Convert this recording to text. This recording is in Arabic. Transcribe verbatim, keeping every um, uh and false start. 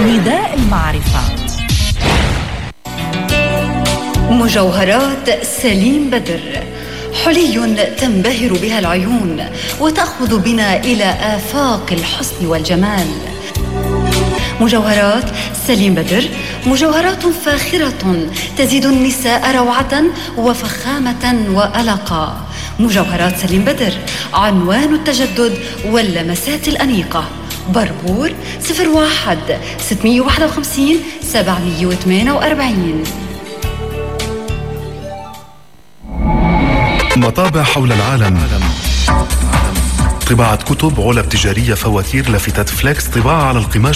نداء المعرفة. مجوهرات سليم بدر، حلي تنبهر بها العيون وتأخذ بنا إلى آفاق الحسن والجمال. مجوهرات سليم بدر مجوهرات فاخرة تزيد النساء روعة وفخامة وألقا. مجوهرات سليم بدر عنوان التجدد واللمسات الأنيقة. بربور صفر واحد ستمية وواحد وخمسين سبعمية وثمانية وأربعين. مطابع حول العالم، طباعة كتب، علب تجارية، فواتير، لافتات فليكس، طباعة على القماش